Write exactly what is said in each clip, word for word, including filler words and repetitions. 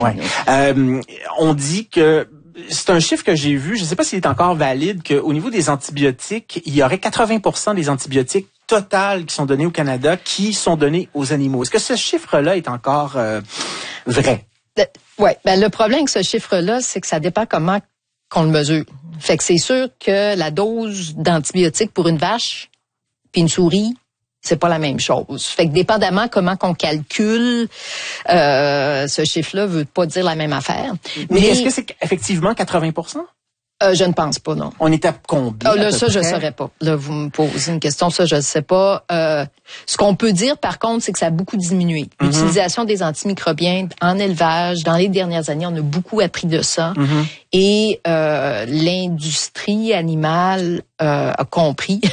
Ouais. Euh, on dit que c'est un chiffre que j'ai vu, je ne sais pas s'il est encore valide, qu'au niveau des antibiotiques, il y aurait quatre-vingts pour cent des antibiotiques totales qui sont donnés au Canada qui sont donnés aux animaux. Est-ce que ce chiffre-là est encore euh, vrai? Oui, ben le problème avec ce chiffre-là, c'est que ça dépend comment qu'on le mesure. Fait que c'est sûr que la dose d'antibiotiques pour une vache puis une souris, c'est pas la même chose. Fait que dépendamment comment qu'on calcule, euh, ce chiffre-là veut pas dire la même affaire. Mais, Mais est-ce que c'est effectivement quatre-vingts pour cent? Euh, je ne pense pas, non. On est à combien? Ah, là, ça, près? Je ne saurais pas. Là, vous me posez une question, ça, je ne sais pas. Euh, ce qu'on peut dire, par contre, c'est que ça a beaucoup diminué. Mm-hmm. L'utilisation des antimicrobiens en élevage, dans les dernières années, on a beaucoup appris de ça. Mm-hmm. Et euh, l'industrie animale euh, a compris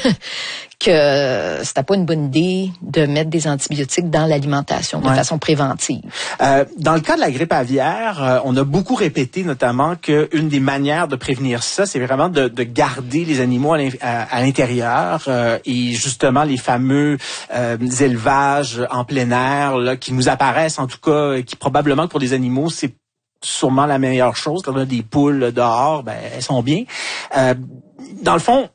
que c'était pas une bonne idée de mettre des antibiotiques dans l'alimentation de ouais. façon préventive. Euh, dans le cas de la grippe aviaire, euh, on a beaucoup répété notamment qu'une des manières de prévenir ça, c'est vraiment de, de garder les animaux à l'intérieur euh, et justement les fameux euh, élevages en plein air là, qui nous apparaissent en tout cas, qui probablement pour les animaux, c'est sûrement la meilleure chose. Quand on a des poules dehors, ben elles sont bien. Euh, dans le fond,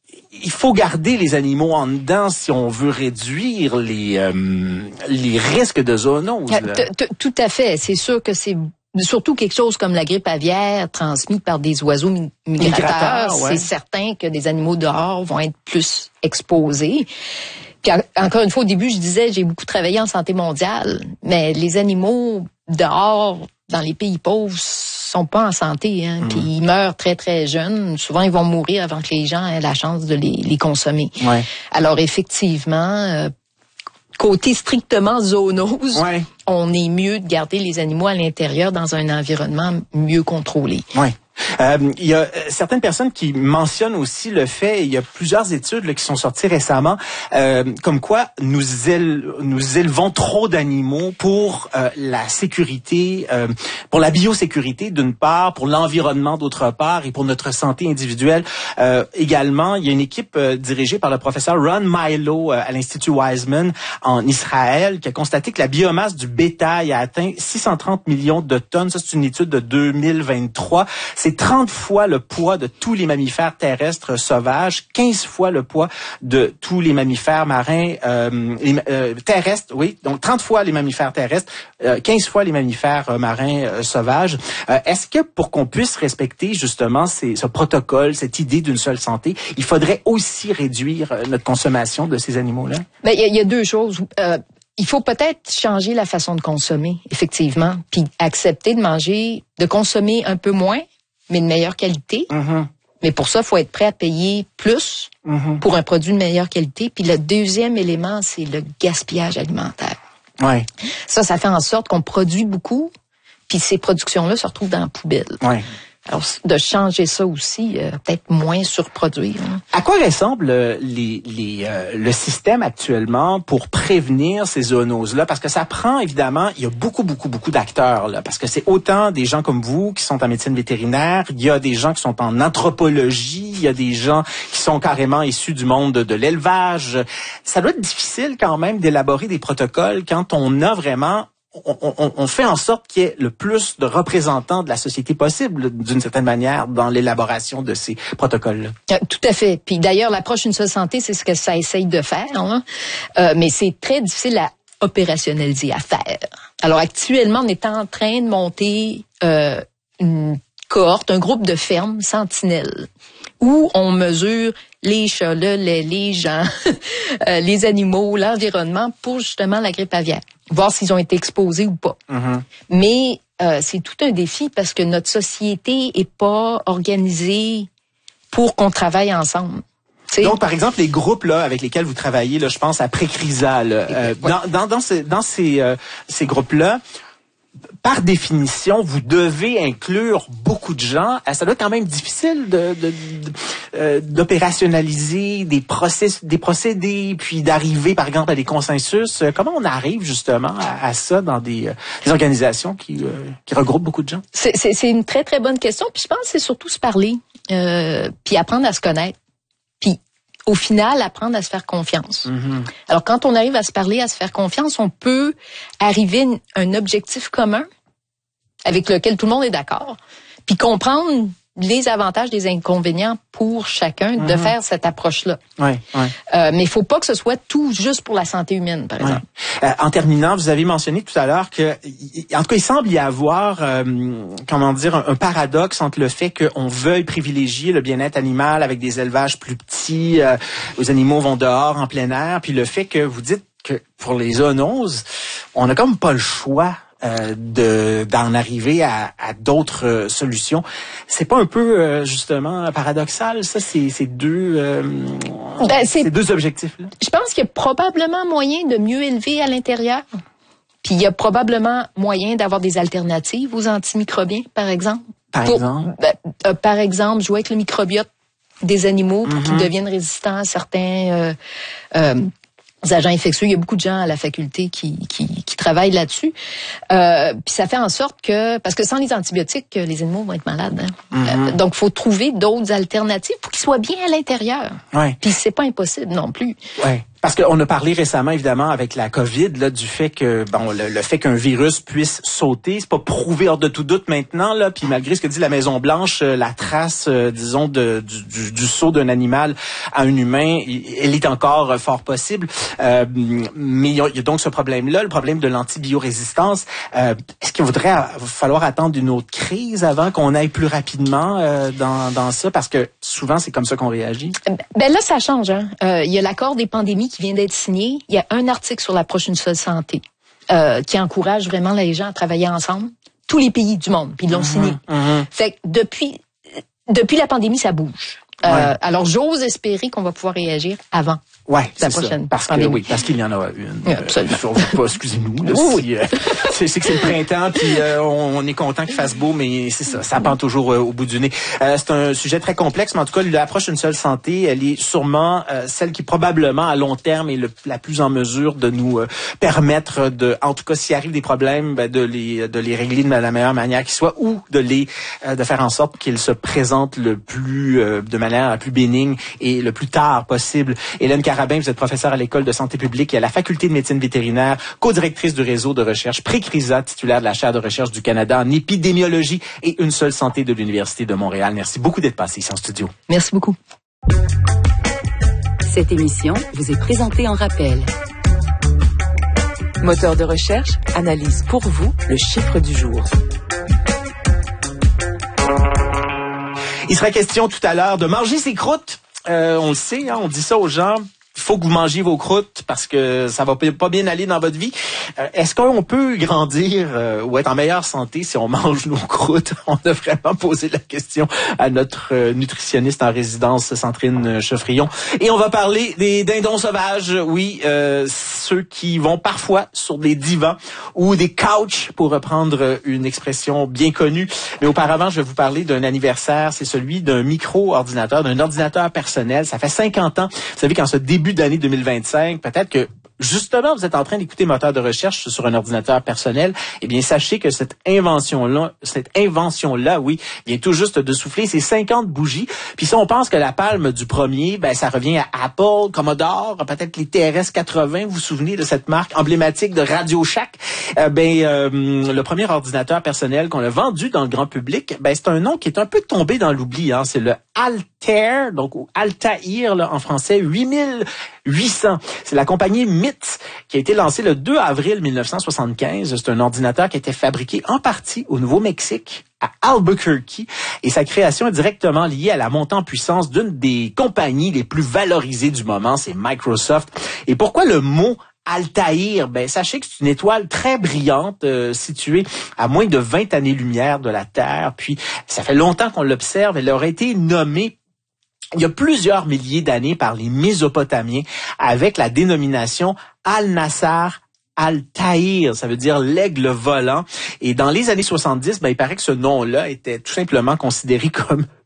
il faut garder les animaux en dedans si on veut réduire les euh, les risques de zoonose. Tout à fait. C'est sûr que c'est surtout quelque chose comme la grippe aviaire transmise par des oiseaux migrateurs. Migrateurs ouais. C'est certain que des animaux dehors vont être plus exposés. Puis encore une fois, au début, je disais, j'ai beaucoup travaillé en santé mondiale, mais les animaux dehors, dans les pays pauvres, sont pas en santé, hein, mmh. puis ils meurent très très jeunes. Souvent, ils vont mourir avant que les gens aient la chance de les, les consommer. Ouais. Alors effectivement, euh, côté strictement zoonose, ouais. on est mieux de garder les animaux à l'intérieur dans un environnement mieux contrôlé. Ouais. Euh, il y a certaines personnes qui mentionnent aussi le fait, il y a plusieurs études là, qui sont sorties récemment, euh, comme quoi nous, éle, nous élevons trop d'animaux pour euh, la sécurité, euh, pour la biosécurité d'une part, pour l'environnement d'autre part et pour notre santé individuelle euh, également. Il y a une équipe euh, dirigée par le professeur Ron Milo euh, à l'Institut Weizmann en Israël qui a constaté que la biomasse du bétail a atteint six cent trente millions de tonnes. Ça, c'est une étude de deux mille vingt-trois. C'est trente fois le poids de tous les mammifères terrestres sauvages, quinze fois le poids de tous les mammifères marins euh, les, euh, terrestres, oui, donc trente fois les mammifères terrestres, euh, quinze fois les mammifères euh, marins euh, sauvages. Euh, est-ce que pour qu'on puisse respecter justement ces, ce protocole, cette idée d'une seule santé, il faudrait aussi réduire euh, notre consommation de ces animaux-là? Ben, il y, y a deux choses. Euh, Il faut peut-être changer la façon de consommer, effectivement, puis accepter de manger, de consommer un peu moins, mais de meilleure qualité. Mm-hmm. Mais pour ça, il faut être prêt à payer plus mm-hmm. pour un produit de meilleure qualité. Puis le deuxième élément, c'est le gaspillage alimentaire. Ouais. Ça, ça fait en sorte qu'on produit beaucoup, puis ces productions-là se retrouvent dans la poubelle. Ouais. Alors, de changer ça aussi, euh, peut-être moins surproduire. Hein. À quoi ressemble les, les, euh, le système actuellement pour prévenir ces zoonoses-là? Parce que ça prend, évidemment, il y a beaucoup, beaucoup, beaucoup d'acteurs, là. Parce que c'est autant des gens comme vous qui sont en médecine vétérinaire, il y a des gens qui sont en anthropologie, il y a des gens qui sont carrément issus du monde de, de l'élevage. Ça doit être difficile quand même d'élaborer des protocoles quand on a vraiment... On, on, on fait en sorte qu'il y ait le plus de représentants de la société possible, d'une certaine manière, dans l'élaboration de ces protocoles-là. Tout à fait. Puis d'ailleurs, l'approche Une seule santé, c'est ce que ça essaye de faire, hein? euh, mais c'est très difficile à opérationnaliser, à faire. Alors actuellement, on est en train de monter euh, une cohorte, un groupe de fermes sentinelles, où on mesure les chats, le lait, les gens, euh, les animaux, l'environnement pour justement la grippe aviaire, voir s'ils ont été exposés ou pas. Mm-hmm. Mais euh, c'est tout un défi parce que notre société est pas organisée pour qu'on travaille ensemble. T'sais. Donc, par exemple, les groupes là avec lesquels vous travaillez, là, je pense à Précrisa, là, euh, ouais. dans, dans, dans, ces, dans ces, euh, ces groupes-là, par définition, vous devez inclure beaucoup de gens. Ça doit être quand même difficile de, de, de, euh, d'opérationnaliser des process, des procédés, puis d'arriver, par exemple, à des consensus. Comment on arrive justement à, à ça dans des, euh, des organisations qui, euh, qui regroupent beaucoup de gens? C'est, c'est, c'est une très, très bonne question. Puis je pense que c'est surtout se parler, euh, puis apprendre à se connaître. Puis au final, apprendre à se faire confiance. Mm-hmm. Alors, quand on arrive à se parler, à se faire confiance, on peut arriver à un objectif commun, avec lequel tout le monde est d'accord, puis comprendre les avantages, les inconvénients pour chacun mm-hmm. de faire cette approche-là. Ouais, ouais. Euh, mais il faut pas que ce soit tout juste pour la santé humaine, par exemple. Ouais. Euh, en terminant, vous avez mentionné tout à l'heure que, en tout cas, il semble y avoir, euh, comment dire, un, un paradoxe entre le fait qu'on veuille privilégier le bien-être animal avec des élevages plus petits, euh, où les animaux vont dehors en plein air, puis le fait que vous dites que pour les zoonoses, on n'a comme pas le choix. Euh, de d'en arriver à, à d'autres euh, solutions. C'est pas un peu euh, justement paradoxal, ça, ces, ces deux euh, ben, ces deux objectifs-là? Je pense qu'il y a probablement moyen de mieux élever à l'intérieur. Puis il y a probablement moyen d'avoir des alternatives aux antimicrobiens, par exemple. Par Pour, exemple? Ben, euh, par exemple, jouer avec le microbiote des animaux pour mm-hmm. qu'ils deviennent résistants à certains euh, euh, agents infectieux. Il y a beaucoup de gens à la faculté qui qui, qui travaillent là-dessus. Euh, puis ça fait en sorte que, parce que sans les antibiotiques, les animaux vont être malades. Hein? Mm-hmm. Euh, donc, il faut trouver d'autres alternatives pour qu'ils soient bien à l'intérieur. Ouais. Puis c'est pas impossible non plus. Ouais. Parce qu'on a parlé récemment, évidemment, avec la COVID, là, du fait que, bon, le, le fait qu'un virus puisse sauter, c'est pas prouvé hors de tout doute maintenant, là. Puis malgré ce que dit la Maison Blanche, la trace, euh, disons, de, du, du, du saut d'un animal à un humain, elle est encore fort possible. Euh, mais il y, a, il y a donc ce problème-là, le problème de l'antibiorésistance. Euh, est-ce qu'il voudrait falloir attendre une autre crise avant qu'on aille plus rapidement euh, dans, dans ça? Parce que souvent, c'est comme ça qu'on réagit. Ben là, ça change. Hein. Euh, il y a l'accord des pandémies qui vient d'être signé. Il y a un article sur l'approche d'une seule santé euh, qui encourage vraiment les gens à travailler ensemble. Tous les pays du monde, puis ils l'ont mmh, signé. Mmh. Fait que depuis, depuis la pandémie, ça bouge. Euh, ouais. Alors, j'ose espérer qu'on va pouvoir réagir avant. Ouais, c'est ça. Parce que oui, parce qu'il y en a une. Oui, absolument. Euh, pas, excusez-nous. Là, oui. si, euh, c'est, c'est que c'est le printemps, puis euh, on, on est content qu'il fasse beau, mais c'est ça, ça pend toujours euh, au bout du nez. Euh, c'est un sujet très complexe, mais en tout cas, l'approche d'une seule santé, elle est sûrement euh, celle qui probablement à long terme est le, la plus en mesure de nous euh, permettre de, en tout cas, s'il arrive des problèmes, ben, de les de les régler de la meilleure manière qui soit, ou de les euh, de faire en sorte qu'ils se présentent le plus euh, de manière la plus bénigne et le plus tard possible. Hélène Carabin, vous êtes professeure à l'École de santé publique et à la Faculté de médecine vétérinaire, co-directrice du réseau de recherche Précrisa, titulaire de la chaire de recherche du Canada en épidémiologie et une seule santé de l'Université de Montréal. Merci beaucoup d'être passé ici en studio. Merci beaucoup. Cette émission vous est présentée en rappel. Moteur de recherche analyse pour vous le chiffre du jour. Il sera question tout à l'heure de manger ses croûtes. Euh, on le sait, hein, on dit ça aux gens. Il faut que vous mangiez vos croûtes parce que ça va pas bien aller dans votre vie. Euh, est-ce qu'on peut grandir euh, ou être en meilleure santé si on mange nos croûtes? On a vraiment posé la question à notre euh, nutritionniste en résidence, Sandrine Cheufrion. Et on va parler des dindons sauvages, oui, euh, ceux qui vont parfois sur des divans ou des couches, pour reprendre une expression bien connue. Mais auparavant, je vais vous parler d'un anniversaire, c'est celui d'un micro-ordinateur, d'un ordinateur personnel. Ça fait cinquante ans. Vous savez qu'en ce début d'année deux mille vingt-cinq, peut-être que justement, vous êtes en train d'écouter Moteur de recherche sur un ordinateur personnel. Eh bien, sachez que cette invention-là, cette invention-là, oui, vient tout juste de souffler ses cinquante bougies. Puis si on pense que la palme du premier, ben, ça revient à Apple, Commodore, peut-être les T R S quatre-vingts. Vous vous souvenez de cette marque emblématique de Radio Shack? Euh, ben, euh, le premier ordinateur personnel qu'on a vendu dans le grand public, ben, c'est un nom qui est un peu tombé dans l'oubli, hein. C'est le Altair, donc Altair, là, en français, huit mille huit cents. C'est la compagnie M I T S qui a été lancée le deux avril mille neuf cent soixante-quinze. C'est un ordinateur qui a été fabriqué en partie au Nouveau-Mexique, à Albuquerque, et sa création est directement liée à la montée en puissance d'une des compagnies les plus valorisées du moment, c'est Microsoft. Et pourquoi le mot Altair? Ben, sachez que c'est une étoile très brillante, euh, située à moins de vingt années-lumière de la Terre. Puis, ça fait longtemps qu'on l'observe. Elle aurait été nommée il y a plusieurs milliers d'années par les Mésopotamiens avec la dénomination Al-Nassar Altair, ça veut dire l'aigle volant. Et dans les années soixante-dix, ben, il paraît que ce nom-là était tout simplement considéré comme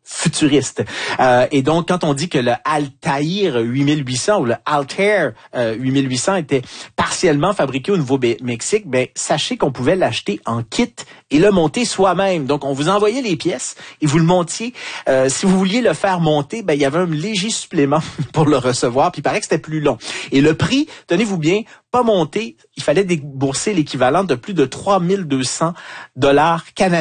futuriste. Euh, et donc, quand on dit que le Altair huit mille huit cents ou le Altair euh, huit mille huit cents était partiellement fabriqué au Nouveau-Mexique, ben sachez qu'on pouvait l'acheter en kit et le monter soi-même. Donc, on vous envoyait les pièces et vous le montiez. Euh, si vous vouliez le faire monter, ben il y avait un léger supplément pour le recevoir. Puis il paraît que c'était plus long. Et le prix, tenez-vous bien, pas monté, il fallait débourser l'équivalent de plus de trois mille deux cents dollars canadiens.